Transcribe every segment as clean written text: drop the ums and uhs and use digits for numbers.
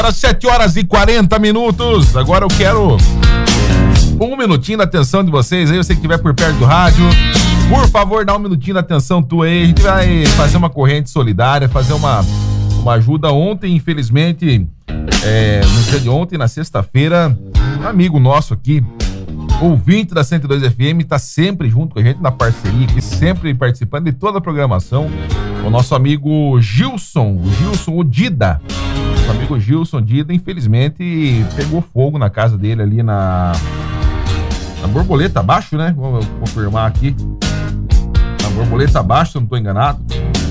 Às 7h40. Agora eu quero um minutinho da atenção de vocês aí. Você que estiver por perto do rádio, por favor, dá um minutinho da atenção tua aí. A gente vai fazer uma corrente solidária, fazer uma ajuda. Ontem, infelizmente, no dia de ontem, na sexta-feira, um amigo nosso aqui, ouvinte da 102 FM, tá sempre junto com a gente na parceria aqui, sempre participando de toda a programação. O nosso amigo Gilson Dida. Nosso amigo Gilson Dida, infelizmente, pegou fogo na casa dele ali na Borboleta Abaixo, né? Vou confirmar aqui. Na Borboleta Abaixo, se eu não tô enganado.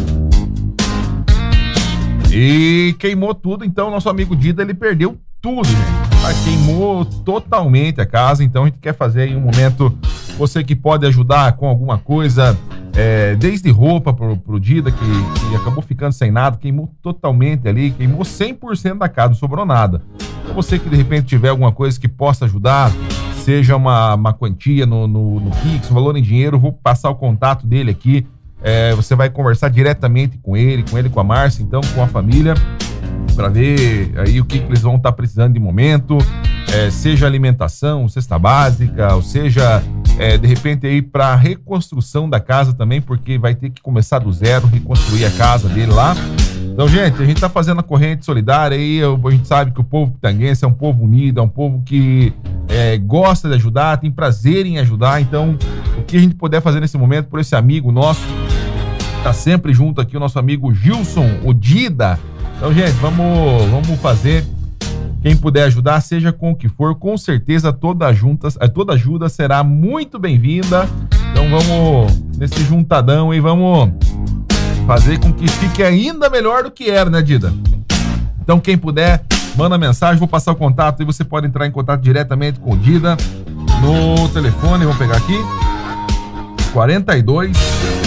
E queimou tudo, então nosso amigo Dida, ele perdeu tudo, gente. Queimou totalmente a casa, então a gente quer fazer aí um momento, você que pode ajudar com alguma coisa, desde roupa pro Dida, que acabou ficando sem nada, queimou totalmente ali, queimou 100% da casa, não sobrou nada. Então você que de repente tiver alguma coisa que possa ajudar, seja uma quantia no Pix, um valor em dinheiro, eu vou passar o contato dele aqui. Você vai conversar diretamente com ele, com a Márcia, então, com a família, para ver aí o que eles vão estar precisando de momento, seja alimentação, cesta básica, ou seja, de repente aí para reconstrução da casa também, porque vai ter que começar do zero, reconstruir a casa dele lá. Então, gente, a gente tá fazendo a corrente solidária aí, a gente sabe que o povo pitanguense é um povo unido, é um povo que gosta de ajudar, tem prazer em ajudar. Então, o que a gente puder fazer nesse momento por esse amigo nosso, tá sempre junto aqui, o nosso amigo Gilson, o Dida. Então, gente, vamos fazer. Quem puder ajudar, seja com o que for, com certeza toda ajuda será muito bem-vinda. Então vamos nesse juntadão e vamos fazer com que fique ainda melhor do que era, né, Dida? Então quem puder, manda mensagem, vou passar o contato e você pode entrar em contato diretamente com o Dida no telefone, vamos pegar aqui, 42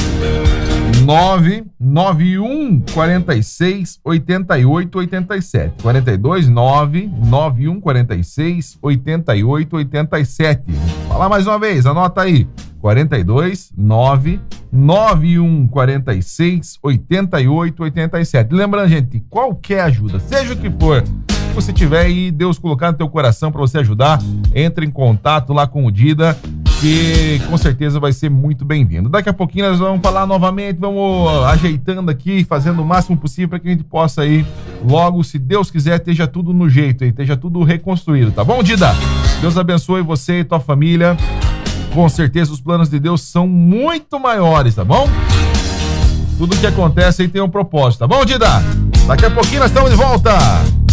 991 46 88 87. 42 991 46 88 87. Fala mais uma vez, anota aí. 42 991 46 88 87. Lembrando, gente, qualquer ajuda, seja o que for, se você tiver aí, Deus colocar no teu coração para você ajudar, entre em contato lá com o Dida, que com certeza vai ser muito bem-vindo. Daqui a pouquinho nós vamos falar novamente, vamos ajeitando aqui, fazendo o máximo possível para que a gente possa aí, logo, se Deus quiser, esteja tudo no jeito aí, esteja tudo reconstruído, tá bom, Dida? Deus abençoe você e tua família. Com certeza os planos de Deus são muito maiores, tá bom? Tudo que acontece aí tem um propósito, tá bom, Dida? Daqui a pouquinho nós estamos de volta.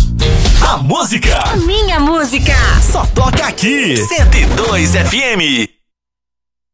A música, a minha música, só toca aqui, 102 FM.